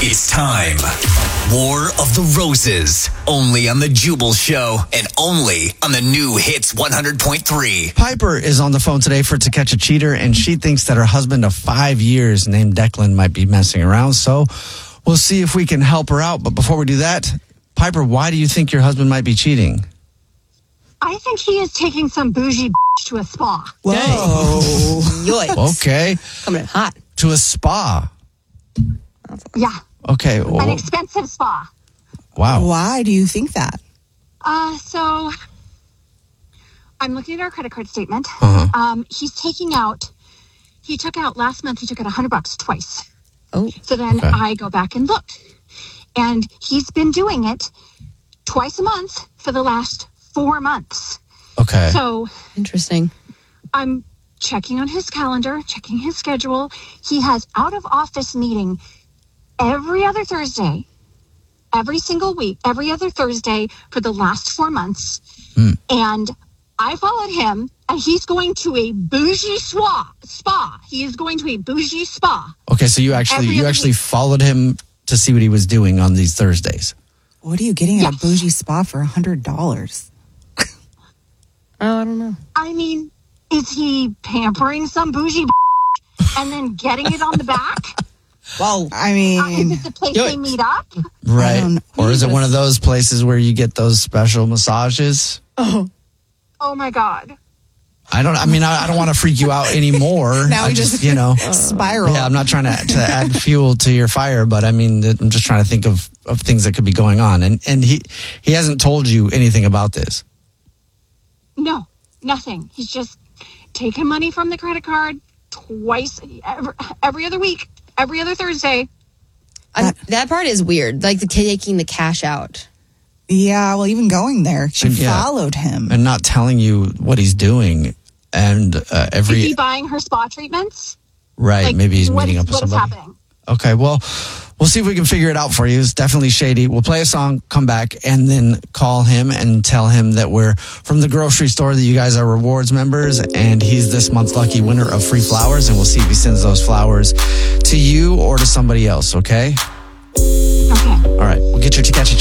It's time. War of the Roses. Only on The Jubal Show and only on the new Hits 100.3. Piper is on the phone today for To Catch a Cheater, and she thinks that her husband of 5 years named Declan might be messing around. So we'll see if we can help her out. But before we do that, Piper, why do you think your husband might be cheating? I think he is taking some bougie to a spa. Whoa. Yikes. Okay. Coming in hot. To a spa. Yeah. Okay. An expensive spa. Wow. Why do you think that? So I'm looking at our credit card statement. He took out last month, he took out $100 twice. Oh. So then Okay. I go back and looked. And he's been doing it twice a month for the last 4 months. Okay. So Interesting. I'm checking on his calendar, checking his schedule. He has out of office meeting every other Thursday, every single week, every other Thursday for the last 4 months. And I followed him, and he's going to a bougie spa. He is going to a bougie spa. Okay, so you actually followed him to see what he was doing on these Thursdays. What are you getting at a Yes. bougie spa for $100? Oh, I don't know. I mean, is he pampering some bougie and then getting it on the back? Well, I Is mean, it the place they meet up? Right. don't- Or is it one of those places where you get those special massages? Oh my God. I don't want to freak you out anymore. Now I we just spiral. Yeah, I'm not trying to add fuel to your fire, but I mean, I'm just trying to think of things that could be going on. And he hasn't told you anything about this. No, nothing. He's just taking money from the credit card twice, every other week, every other Thursday. That part is weird. Like taking the cash out. Yeah, well, even going there, she Yeah. followed him. And not telling you what he's doing. And Is he buying her spa treatments? right, Like, maybe he's meeting up with what is somebody. happening? Okay, well, we'll see if we can figure it out for you. It's definitely shady. We'll play a song, come back, and then call him and tell him that we're from the grocery store, that you guys are rewards members, and he's this month's lucky winner of free flowers, and we'll see if he sends those flowers to you or to somebody else, okay? Okay. All right, we'll get your To Catch a